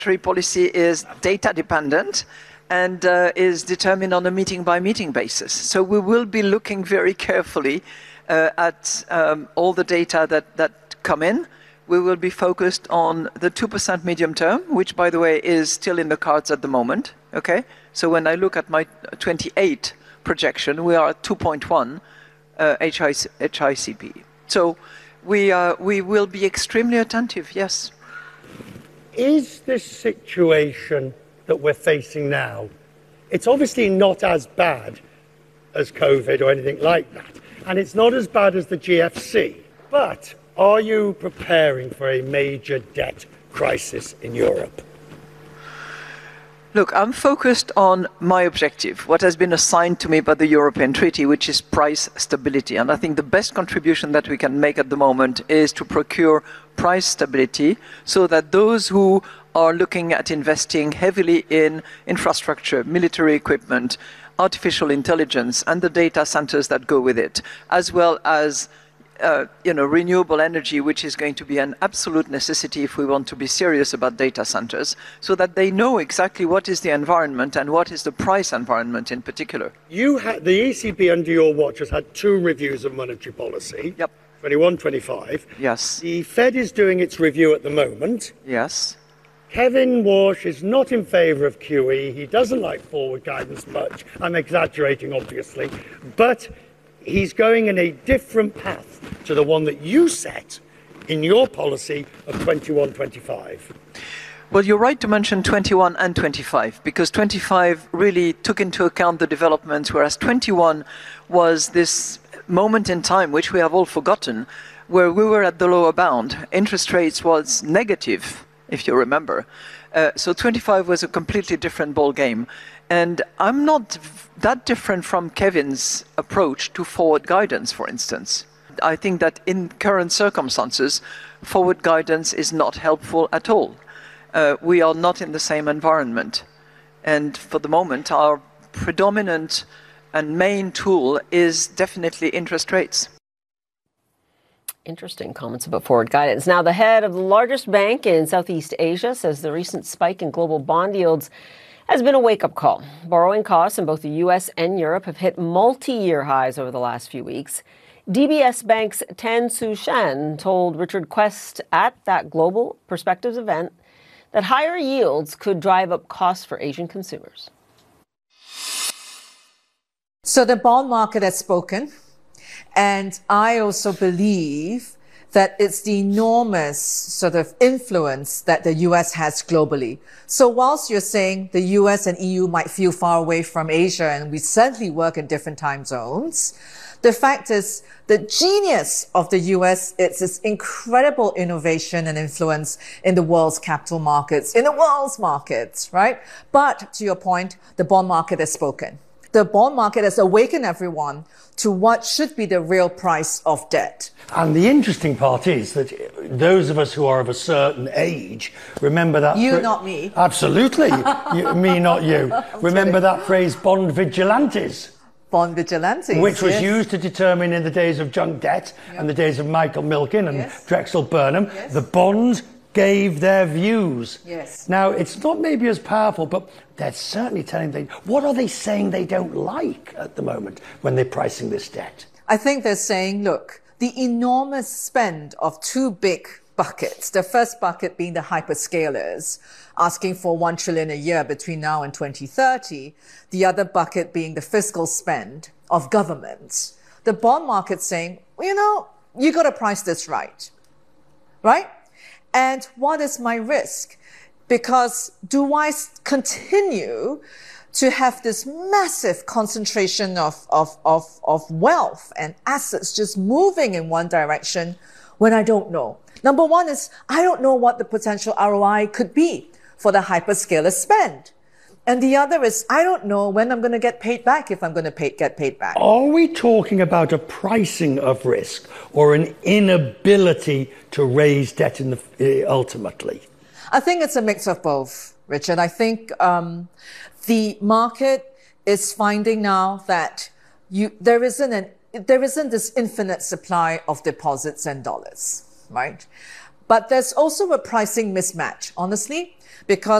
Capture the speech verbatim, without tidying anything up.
monetary policy is data dependent and uh, is determined on a meeting-by-meeting basis. So we will be looking very carefully uh, at um, all the data that, that come in. We will be focused on the two percent medium term, which, by the way, is still in the cards at the moment. Okay, so when I look at my twenty-eight projection, we are at two point one uh, H I C P. So we, uh, we will be extremely attentive, yes. Is this situation that we're facing now, it's obviously not as bad as COVID or anything like that, and it's not as bad as the G F C, but are you preparing for a major debt crisis in Europe? Look, I'm focused on my objective, what has been assigned to me by the European Treaty, which is price stability. And I think the best contribution that we can make at the moment is to procure price stability so that those who are looking at investing heavily in infrastructure, military equipment, artificial intelligence, and the data centers that go with it, as well as Uh, you know, renewable energy, which is going to be an absolute necessity if we want to be serious about data centers, so that they know exactly what is the environment and what is the price environment in particular. You had, the E C B under your watch has had two reviews of monetary policy. Yep. twenty-one, twenty-five. Yes. The Fed is doing its review at the moment. Yes. Kevin Warsh is not in favour of Q E. He doesn't like forward guidance much. I'm exaggerating, obviously. But he's going in a different path to the one that you set in your policy of twenty-one, twenty-five. Well, you're right to mention twenty-one and twenty-five, because twenty-five really took into account the developments, whereas twenty-one was this moment in time, which we have all forgotten, where we were at the lower bound. Interest rates was negative, if you remember. Uh, so twenty-five was a completely different ball game. And I'm not that different from Kevin's approach to forward guidance, for instance. I think that in current circumstances, forward guidance is not helpful at all. Uh, we are not in the same environment. And for the moment, our predominant and main tool is definitely interest rates. Interesting comments about forward guidance. Now, the head of the largest bank in Southeast Asia says the recent spike in global bond yields has been a wake-up call. Borrowing costs in both the U S and Europe have hit multi-year highs over the last few weeks. D B S Bank's Tan Su Shan told Richard Quest at that Global Perspectives event that higher yields could drive up costs for Asian consumers. So the bond market has spoken, and I also believe that it's the enormous sort of influence that the U S has globally. So whilst you're saying the U S and E U might feel far away from Asia, and we certainly work in different time zones, the fact is the genius of the U S is its incredible innovation and influence in the world's capital markets, in the world's markets, right? But to your point, the bond market has spoken. The bond market has awakened everyone to what should be the real price of debt. And the interesting part is that those of us who are of a certain age remember that... You, not me. Absolutely. you, me, not you. Remember that phrase, bond vigilantes. Bond vigilantes. Which was yes. used to determine in the days of junk debt yep. and the days of Michael Milken and yes. Drexel Burnham, yes. the bonds gave their views. Yes. Now, it's not maybe as powerful, but they're certainly telling them, what are they saying they don't like at the moment when they're pricing this debt? I think they're saying, look, the enormous spend of two big buckets, the first bucket being the hyperscalers, asking for one trillion a year between now and twenty thirty, the other bucket being the fiscal spend of governments. The bond market saying, well, you know, you got to price this right, right? And what is my risk? Because do I continue to have this massive concentration of, of, of, of wealth and assets just moving in one direction when I don't know? Number one is, I don't know what the potential R O I could be for the hyperscaler spend. And the other is, I don't know when I'm going to get paid back, if I'm going to pay, get paid back. Are we talking about a pricing of risk or an inability to raise debt in the, uh, ultimately? I think it's a mix of both, Richard. I think um, the market is finding now that you, there isn't an, there isn't this infinite supply of deposits and dollars, right? But there's also a pricing mismatch, honestly. because